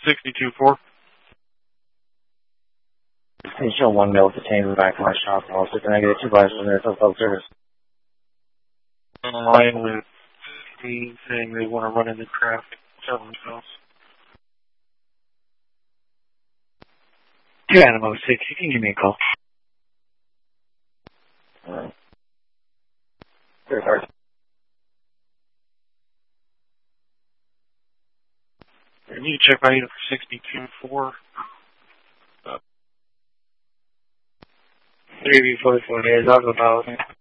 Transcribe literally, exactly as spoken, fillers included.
sixty-two four. Hey, show one male detained back in my shop. Also, can I get a two by from there for public service? On the line with me saying they want to run into traffic, tell themselves. Two Animal six, you can give me a call. Alright. Third party. I need to check my unit for sixty-two four. three B forty-four, yeah, talk about it.